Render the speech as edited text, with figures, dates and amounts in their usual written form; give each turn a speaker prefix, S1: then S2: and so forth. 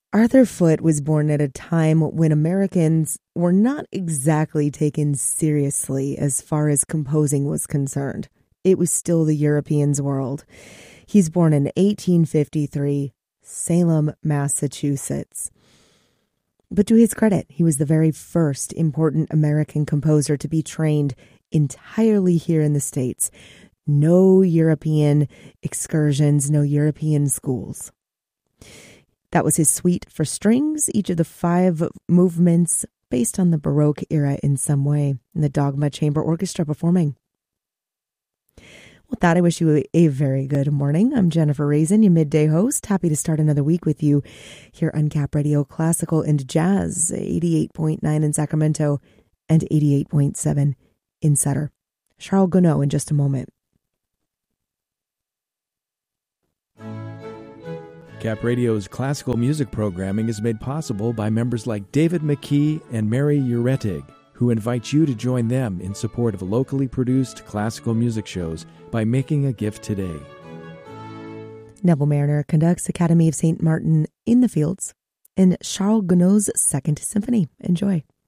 S1: Arthur Foote was born at a time when Americans were not exactly taken seriously as far as composing was concerned. It was still the Europeans' world. He's born in 1853, Salem, Massachusetts. But to his credit, he was the very first important American composer to be trained entirely here in the States. No European excursions, no European schools. That was his suite for strings, each of the 5 movements based on the Baroque era in some way, and the Dogma Chamber Orchestra performing. With that, I wish you a very good morning. I'm Jennifer Raisin, your midday host. Happy to start another week with you here on Cap Radio Classical and Jazz, 88.9 in Sacramento and 88.7 in Sutter. Charles Gounod in just a moment.
S2: Cap Radio's classical music programming is made possible by members like David McKee and Mary Uretig, who invite you to join them in support of locally produced classical music shows by making a gift today.
S1: Neville Mariner conducts Academy of St. Martin in the Fields in Charles Gounod's Second Symphony. Enjoy.